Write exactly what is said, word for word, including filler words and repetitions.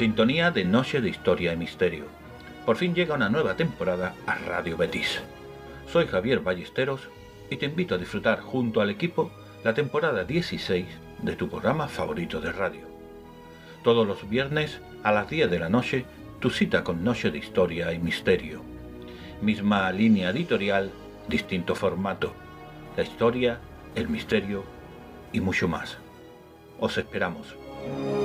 sintonía de Noche de Historia y Misterio. Por fin llega una nueva temporada a Radio Betis. Soy Javier Ballesteros y te invito a disfrutar junto al equipo la temporada dieciséis de tu programa favorito de radio. Todos los viernes a las diez de la noche, tu cita con Noche de Historia y Misterio. Misma línea editorial, distinto formato. La historia, el misterio y mucho más. Os esperamos.